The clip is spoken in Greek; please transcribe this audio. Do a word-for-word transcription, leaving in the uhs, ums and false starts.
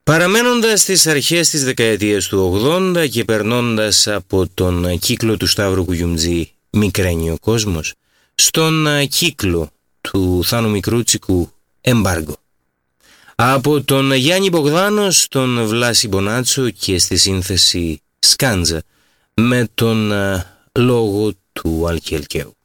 Παραμένοντας στις αρχές της δεκαετίας του ογδόντα και περνώντας από τον κύκλο του Σταύρου Κουγιουμτζή «Μικραίνει ο κόσμος» στον κύκλο του Θάνου Μικρούτσικου «Εμπάργκο». Από τον Γιάννη Μπογδάνο στον Βλάση Μπονάτσο και στη σύνθεση «Σκάντζα» με τον λόγο του Άλκη Ελκαίου.